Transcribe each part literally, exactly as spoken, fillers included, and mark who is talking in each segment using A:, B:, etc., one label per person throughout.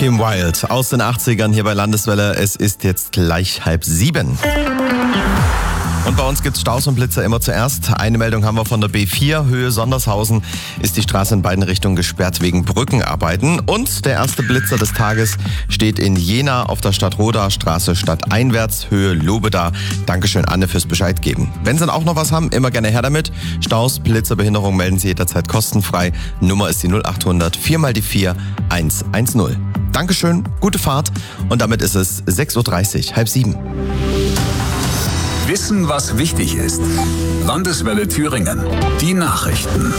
A: Kim Wilde aus den achtzigern hier bei Landeswelle. Es ist jetzt gleich halb sieben. Und bei uns gibt es Staus und Blitzer immer zuerst. Eine Meldung haben wir von der B vier, Höhe Sondershausen, ist die Straße in beiden Richtungen gesperrt wegen Brückenarbeiten. Und der erste Blitzer des Tages steht in Jena auf der Stadtroda Straße stadteinwärts, Höhe Lobeda. Dankeschön, Anne, fürs Bescheid geben. Wenn Sie dann auch noch was haben, immer gerne her damit. Staus, Blitzer, Behinderung melden Sie jederzeit kostenfrei. Nummer ist die null acht hundert vier mal die vier eins eins null. Dankeschön, gute Fahrt. Und damit ist es sechs Uhr dreißig, halb sieben.
B: Wissen, was wichtig ist. Landeswelle Thüringen. Die Nachrichten.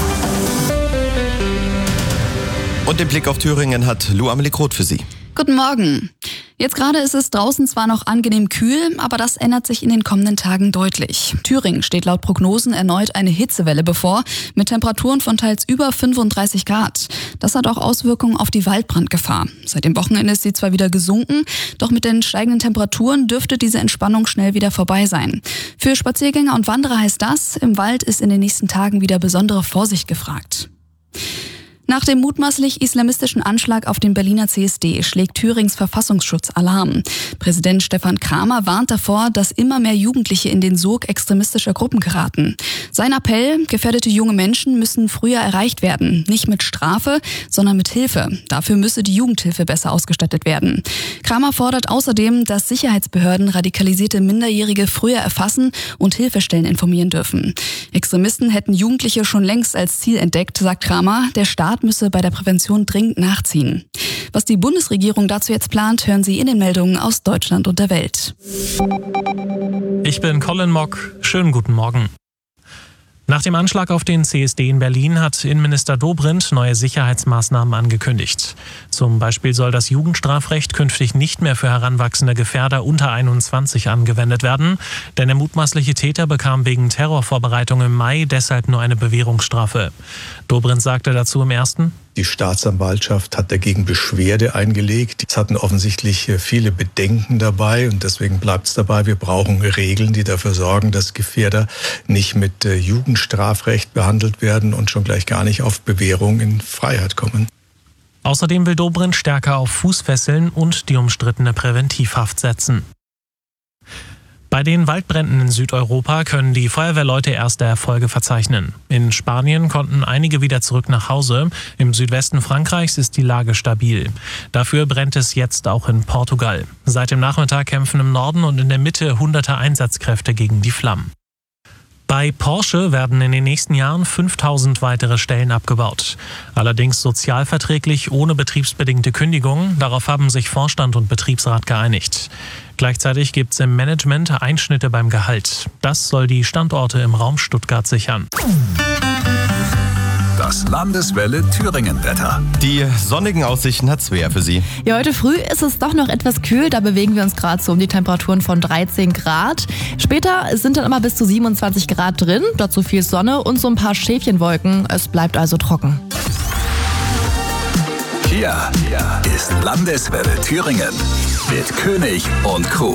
A: Und den Blick auf Thüringen hat Lou Amelie Groth für Sie.
C: Guten Morgen. Jetzt gerade ist es draußen zwar noch angenehm kühl, aber das ändert sich in den kommenden Tagen deutlich. Thüringen steht laut Prognosen erneut eine Hitzewelle bevor, mit Temperaturen von teils über fünfunddreißig Grad. Das hat auch Auswirkungen auf die Waldbrandgefahr. Seit dem Wochenende ist sie zwar wieder gesunken, doch mit den steigenden Temperaturen dürfte diese Entspannung schnell wieder vorbei sein. Für Spaziergänger und Wanderer heißt das, im Wald ist in den nächsten Tagen wieder besondere Vorsicht gefragt. Nach dem mutmaßlich islamistischen Anschlag auf den Berliner C S D schlägt Thürings Verfassungsschutz Alarm. Präsident Stefan Kramer warnt davor, dass immer mehr Jugendliche in den Sog extremistischer Gruppen geraten. Sein Appell: Gefährdete junge Menschen müssen früher erreicht werden. Nicht mit Strafe, sondern mit Hilfe. Dafür müsse die Jugendhilfe besser ausgestattet werden. Kramer fordert außerdem, dass Sicherheitsbehörden radikalisierte Minderjährige früher erfassen und Hilfestellen informieren dürfen. Extremisten hätten Jugendliche schon längst als Ziel entdeckt, sagt Kramer. Der Staat müsse bei der Prävention dringend nachziehen. Was die Bundesregierung dazu jetzt plant, hören Sie in den Meldungen aus Deutschland und der Welt.
D: Ich bin Colin Mock. Schönen guten Morgen. Nach dem Anschlag auf den C S D in Berlin hat Innenminister Dobrindt neue Sicherheitsmaßnahmen angekündigt. Zum Beispiel soll das Jugendstrafrecht künftig nicht mehr für heranwachsende Gefährder unter einundzwanzig angewendet werden, denn der mutmaßliche Täter bekam wegen Terrorvorbereitung im Mai deshalb nur eine Bewährungsstrafe. Dobrindt sagte dazu im ersten:
E: Die Staatsanwaltschaft hat dagegen Beschwerde eingelegt. Es hatten offensichtlich viele Bedenken dabei und deswegen bleibt es dabei, wir brauchen Regeln, die dafür sorgen, dass Gefährder nicht mit Jugendstrafrecht behandelt werden und schon gleich gar nicht auf Bewährung in Freiheit kommen.
D: Außerdem will Dobrindt stärker auf Fußfesseln und die umstrittene Präventivhaft setzen. Bei den Waldbränden in Südeuropa können die Feuerwehrleute erste Erfolge verzeichnen. In Spanien konnten einige wieder zurück nach Hause. Im Südwesten Frankreichs ist die Lage stabil. Dafür brennt es jetzt auch in Portugal. Seit dem Nachmittag kämpfen im Norden und in der Mitte hunderte Einsatzkräfte gegen die Flammen. Bei Porsche werden in den nächsten Jahren fünftausend weitere Stellen abgebaut. Allerdings sozialverträglich, ohne betriebsbedingte Kündigung. Darauf haben sich Vorstand und Betriebsrat geeinigt. Gleichzeitig gibt es im Management Einschnitte beim Gehalt. Das soll die Standorte im Raum Stuttgart sichern.
B: Das Landeswelle Thüringen-Wetter.
A: Die sonnigen Aussichten hat Svea für Sie.
F: Ja, heute früh ist es doch noch etwas kühl. Da bewegen wir uns gerade so um die Temperaturen von dreizehn Grad. Später sind dann immer bis zu siebenundzwanzig Grad drin. Dazu viel Sonne und so ein paar Schäfchenwolken. Es bleibt also trocken.
B: Hier ist Landeswelle Thüringen mit König und Co.